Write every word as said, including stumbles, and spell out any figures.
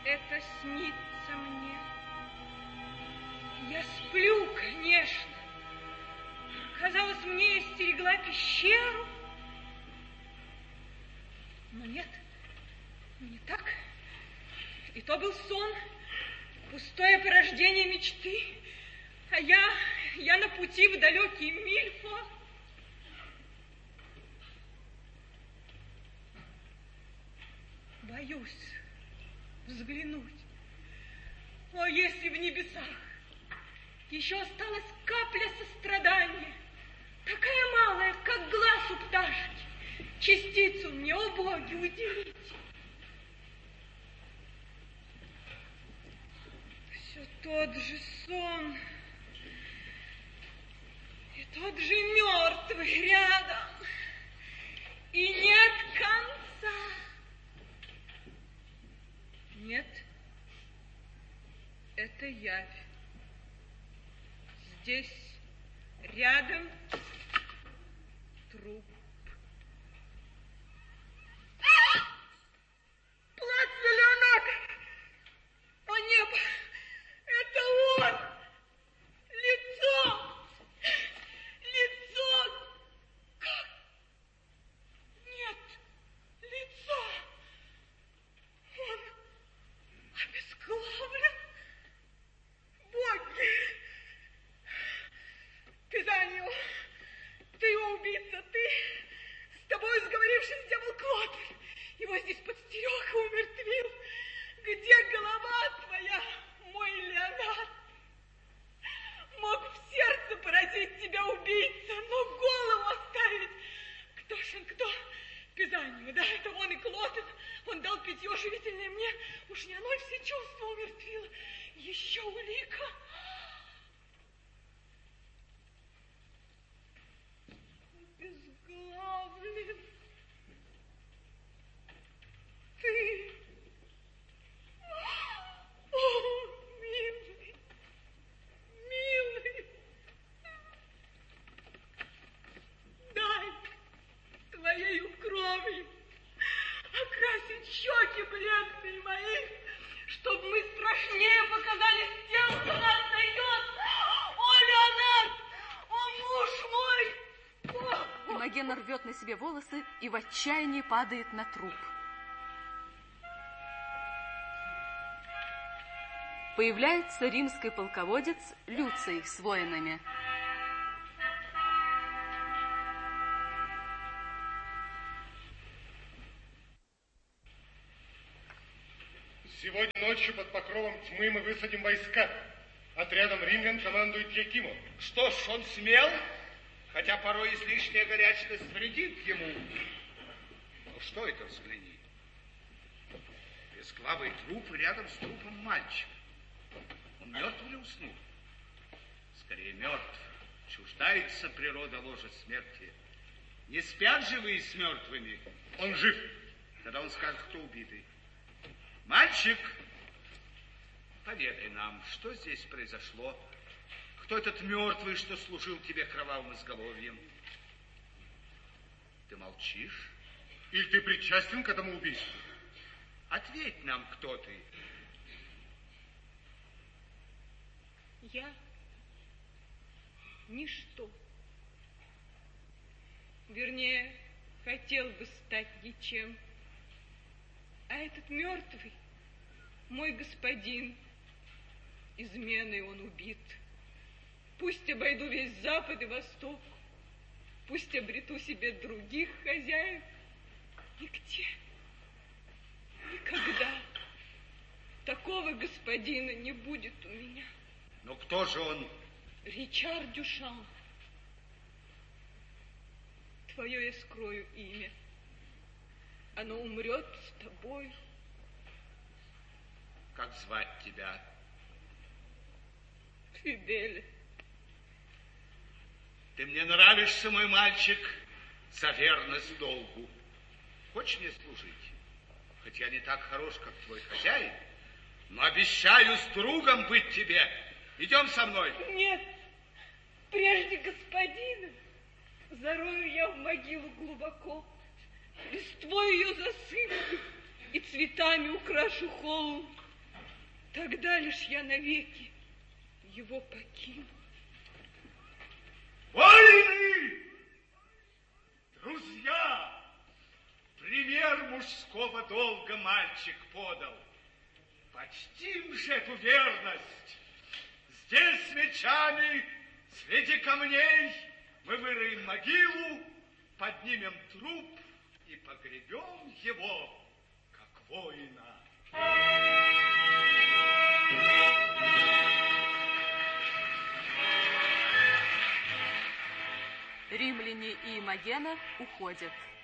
это снится мне. Я сплю, конечно. Казалось, мне я стерегла пещеру. Но нет, не так. И то был сон, пустое порождение мечты. А я, я на пути в далекий Мильфо. Боюсь взглянуть. О, если в небесах еще осталась капля сострадания, такая малая, как глаз у пташки, частицу мне, о боги, уделите. Все тот же сон, и тот же мертвый рядом, и нет конца. Нет, это явь. Здесь рядом труп. Платье Леонардо! О, небо! Это он! Лицо! Лицо! Как? Нет, лицо! Он обезглавлен! Боги! Пизаньо, ты убийца, ты, с тобой сговорившись, дьявол Клотель, его здесь подстерег и умертвил. Где голова твоя, мой Леонард? Мог в сердце поразить тебя убийца, но голову оставить. Кто ж он, кто? Пизаньо, да, это он и Клотель. Он дал питье живительное мне. Уж не оно все чувства умертвило. Еще улика. Обезглавлен. Ты... О, милый, милый, дай твоею кровью окрасить щеки бледные мои, чтоб мы страшнее показались тем, кто нас найдет. О, Леонард! О, муж мой! О! Имогена рвет на себе волосы и в отчаянии падает на труп. Появляется римский полководец Люций с воинами. Сегодня ночью под покровом тьмы мы высадим войска. Отрядом римлян командует Якимо. Что ж, он смел, хотя порой излишняя горячность вредит ему. Ну что это, взгляни. Бесглавый труп рядом с трупом мальчика. Он мертв или уснул? Скорее мертв. Чуждается природа ложа смерти. Не спят живые с мертвыми. Он жив. Тогда он скажет, кто убитый. Мальчик, поведай нам, что здесь произошло. Кто этот мертвый, что служил тебе кровавым изголовьем? Ты молчишь? Или ты причастен к этому убийству? Ответь нам, кто ты. Я ничто. Вернее, хотел бы стать ничем. А этот мертвый, мой господин, изменой он убит. Пусть обойду весь Запад и Восток, пусть обрету себе других хозяев. Нигде, никогда такого господина не будет у меня. Но кто же он? Ричард Дюшан. Твое я скрою имя. Оно умрет с тобой. Как звать тебя? Фидель. Ты мне нравишься, мой мальчик, за верность долгу. Хочешь мне служить? Хоть я не так хорош, как твой хозяин, но обещаю с другом быть тебе. Идем со мной. Нет, прежде господина зарою я в могилу глубоко, листвой ее засыплю и цветами украшу холм. тогда лишь я навеки его покину. Воины! Друзья! Пример мужского долга мальчик подал. Почтим же эту верность. Здесь мечами, среди камней, мы выроем могилу, поднимем труп и погребем его, как воина. Римляне и Имогена уходят.